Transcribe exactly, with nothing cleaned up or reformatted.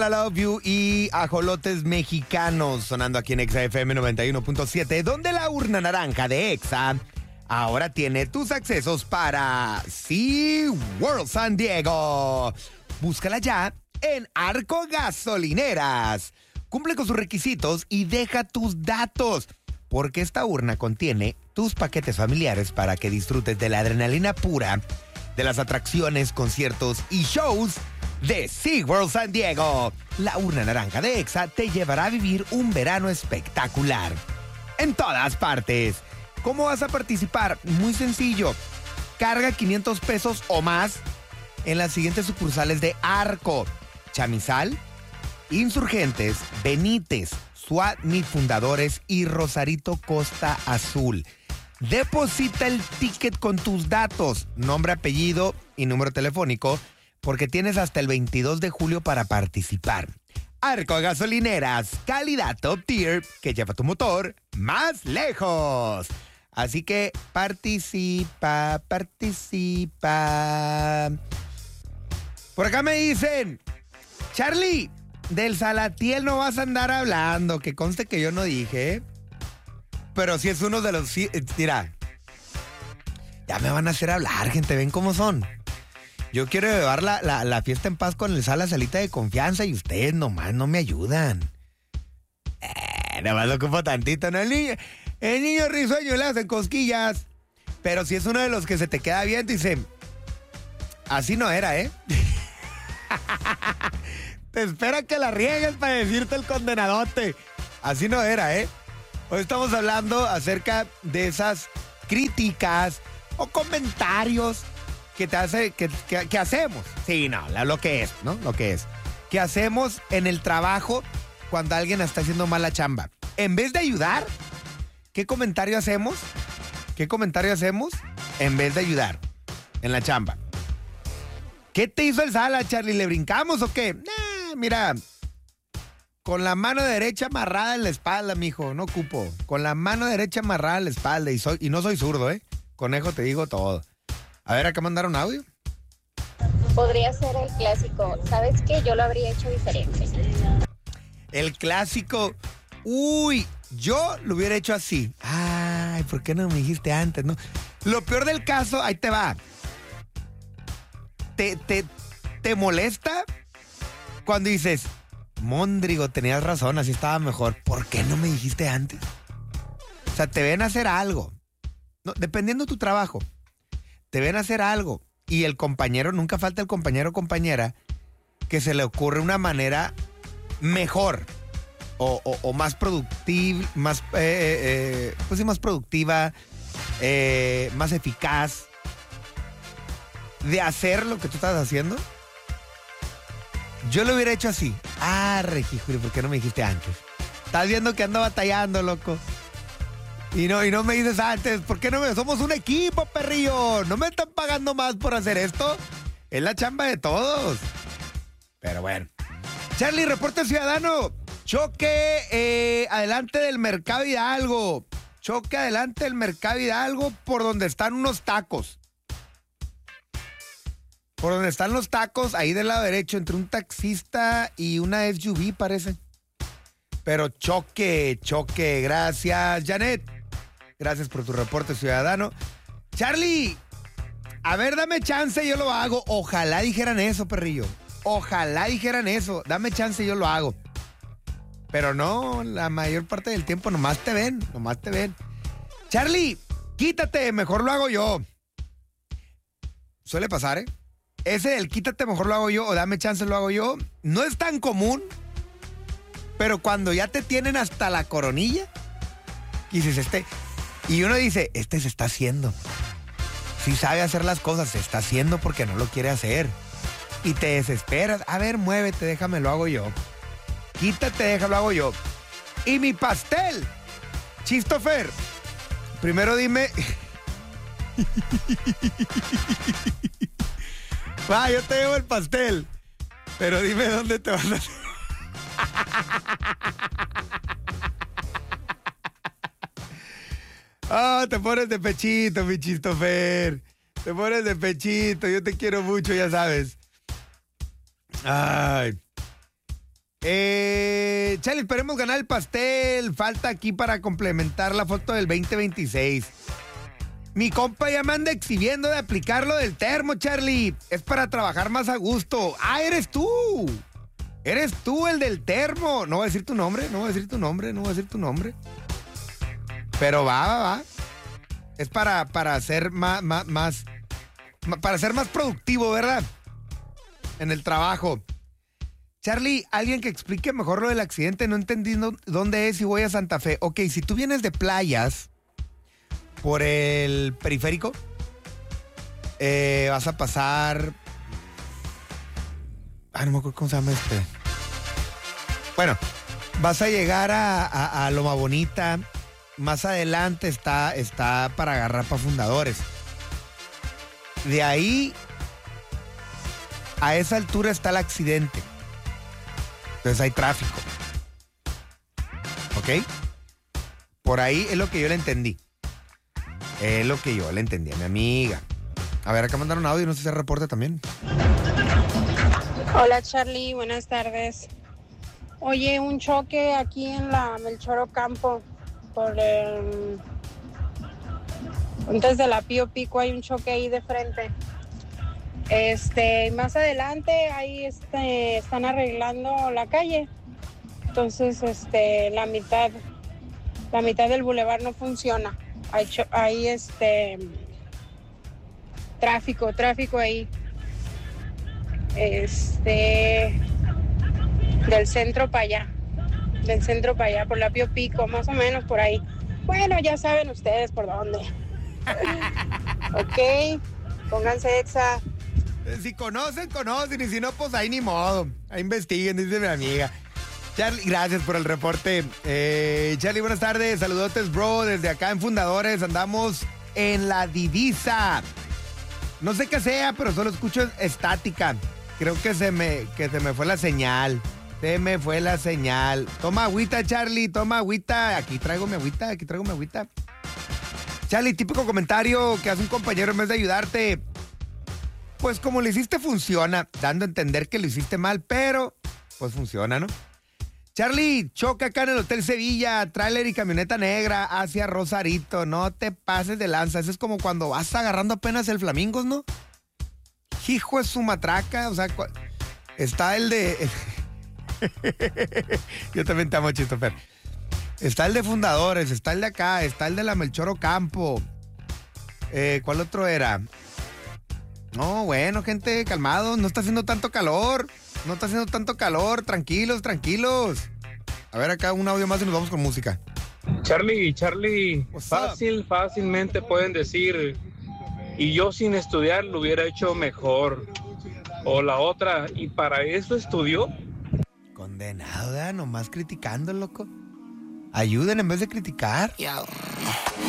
I Love You y Ajolotes Mexicanos sonando aquí en Exa F M noventa y uno punto siete, donde la urna naranja de Exa ahora tiene tus accesos para SeaWorld San Diego. Búscala ya en Arco Gasolineras. Cumple con sus requisitos y deja tus datos, porque esta urna contiene tus paquetes familiares para que disfrutes de la adrenalina pura de las atracciones, conciertos y shows de SeaWorld San Diego. La urna naranja de Exa te llevará a vivir un verano espectacular en todas partes. ¿Cómo vas a participar? Muy sencillo. Carga quinientos pesos o más en las siguientes sucursales de Arco: Chamizal, Insurgentes, Benítez, Suadmit Fundadores y Rosarito Costa Azul. Deposita el ticket con tus datos, nombre, apellido y número telefónico, porque tienes hasta el veintidós de julio para participar. Arco Gasolineras, calidad top tier que lleva tu motor más lejos. Así que participa, participa. Por acá me dicen, Charlie, del Salatiel no vas a andar hablando, que conste que yo no dije, ¿eh? Pero si es uno de los... Mira, ya me van a hacer hablar, gente, ven cómo son. Yo quiero llevar la, la, la fiesta en paz con el Sala Salita de Confianza y ustedes nomás no me ayudan. Eh, nomás lo ocupo tantito, ¿no? El niño, el niño risueño le hacen cosquillas. Pero si es uno de los que se te queda bien, dice, así no era, ¿eh? Te espera que la riegues para decirte el condenadote. Así no era, ¿eh? Hoy estamos hablando acerca de esas críticas o comentarios que te hace, que, que, que hacemos. Sí, no, lo que es, ¿no? Lo que es. Que hacemos en el trabajo cuando alguien está haciendo mala chamba. En vez de ayudar, ¿qué comentario hacemos? ¿Qué comentario hacemos? En vez de ayudar en la chamba. ¿Qué te hizo el Sala, Charlie? ¿Le brincamos o qué? Nah, mira, con la mano derecha amarrada en la espalda, mijo, no ocupo. Con la mano derecha amarrada en la espalda y, soy, y no soy zurdo, ¿eh? Conejo, te digo todo. A ver, acá mandaron audio. Podría ser el clásico. ¿Sabes qué? Yo lo habría hecho diferente. El clásico. Uy, yo lo hubiera hecho así. Ay, ¿por qué no me dijiste antes? No. Lo peor del caso, ahí te va. Te, te, te molesta cuando dices, Móndrigo, tenías razón, así estaba mejor. ¿Por qué no me dijiste antes? O sea, te ven a hacer algo. No, dependiendo de tu trabajo, te ven a hacer algo. Y el compañero, nunca falta el compañero o compañera que se le ocurre una manera mejor o, o, o más productiva, más, eh, eh, pues sí, más productiva, eh, más eficaz de hacer lo que tú estás haciendo. Yo lo hubiera hecho así. Ah, Regijuri, ¿por qué no me dijiste antes? Estás viendo que ando batallando, loco. Y no, y no me dices antes. ¿Por qué no me...? Somos un equipo, perrillo. No me están pagando más por hacer esto. Es la chamba de todos. Pero bueno. Charlie, reporte ciudadano. Choque eh, adelante del Mercado Hidalgo. Choque adelante del Mercado Hidalgo por donde están unos tacos. Por donde están los tacos, ahí del lado derecho, entre un taxista y una S U V, parece. Pero choque, choque. Gracias, Janet. Gracias por tu reporte, ciudadano. Charlie, a ver, dame chance, yo lo hago. Ojalá dijeran eso, perrillo. Ojalá dijeran eso. Dame chance, yo lo hago. Pero no, la mayor parte del tiempo nomás te ven, nomás te ven. Charlie, quítate, mejor lo hago yo. Suele pasar, ¿eh? Ese del quítate, mejor lo hago yo, o dame chance, lo hago yo, no es tan común, pero cuando ya te tienen hasta la coronilla, y dices, este, y uno dice, este se está haciendo. Si sabe hacer las cosas, se está haciendo porque no lo quiere hacer. Y te desesperas, a ver, muévete, déjame, lo hago yo. Quítate, déjalo, hago yo. Y mi pastel, Chistofer, primero dime... Va, yo te llevo el pastel. Pero dime dónde te vas a... Ah, oh, te pones de pechito, mi Chistofer. Te pones de pechito. Yo te quiero mucho, ya sabes. Ay. Eh, Charlie, esperemos ganar el pastel. Falta aquí para complementar la foto del veinte veintiséis. Mi compa ya me anda exhibiendo de aplicar lo del termo, Charlie. Es para trabajar más a gusto. Ah, eres tú. Eres tú el del termo. No voy a decir tu nombre, no voy a decir tu nombre, no voy a decir tu nombre. Pero va, va, va. Es para, para ser más, más, más, para ser más productivo, ¿verdad? En el trabajo. Charlie, alguien que explique mejor lo del accidente. No entendí no, dónde es y voy a Santa Fe. Ok, si tú vienes de Playas por el periférico, eh, vas a pasar... Ah, no me acuerdo cómo se llama este. Bueno, vas a llegar a, a, a Loma Bonita. Más adelante está, está para agarrar para Fundadores. De ahí, a esa altura está el accidente. Entonces hay tráfico. ¿Ok? Por ahí es lo que yo le entendí. Es lo que yo le entendí a mi amiga. A ver, acá mandaron audio, no sé si se reporta también. Hola Charlie, buenas tardes. Oye, un choque aquí en la Melchor Ocampo, por el... antes de la Pío Pico hay un choque ahí de frente. Este, más adelante ahí este, están arreglando la calle. Entonces, este, la mitad, la mitad del bulevar no funciona. Hay, cho- hay este tráfico, tráfico ahí. Este, del centro para allá, del centro para allá, por la Pío Pico, más o menos por ahí. Bueno, ya saben ustedes por dónde. Ok, pónganse exa. Si conocen, conocen, y si no, pues ahí ni modo. Ahí investiguen, dice mi amiga. Charlie, gracias por el reporte. Eh, Charlie, buenas tardes. Saludotes, bro. Desde acá en Fundadores andamos en la divisa. No sé qué sea, pero solo escucho estática. Creo que se me, que se me fue la señal. Se me fue la señal. Toma agüita, Charlie, toma agüita. Aquí traigo mi agüita, aquí traigo mi agüita. Charlie, típico comentario que hace un compañero en vez de ayudarte. Pues como lo hiciste funciona, dando a entender que lo hiciste mal, pero pues funciona, ¿no? Charlie, choca acá en el Hotel Sevilla, tráiler y camioneta negra hacia Rosarito. No te pases de lanza. Eso es como cuando vas agarrando apenas el Flamingos, ¿no? Hijo es su matraca. O sea, cu- está el de... Yo también te amo, Chistofer. Está el de Fundadores, está el de acá, está el de la Melchor Ocampo. Eh, ¿Cuál otro era? No, bueno, gente, calmados. No está haciendo tanto calor. No está haciendo tanto calor. Tranquilos, tranquilos. A ver, acá un audio más y nos vamos con música. Charlie, Charlie, What's fácil, up? Fácilmente pueden decir, y yo sin estudiar lo hubiera hecho mejor. O la otra, ¿y para eso estudió? Condenado, ¿eh? Nomás criticando, loco. Ayuden en vez de criticar. Yo.